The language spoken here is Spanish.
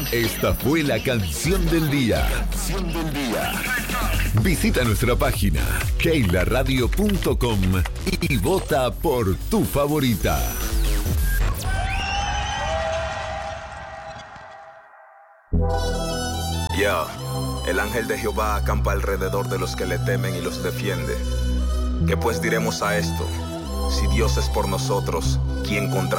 Esta fue la canción del día. Visita nuestra página keilaradio.com y vota por tu favorita. Ya, el ángel de Jehová acampa alrededor de los que le temen y los defiende. ¿Qué pues diremos a esto? Si Dios es por nosotros, ¿quién contra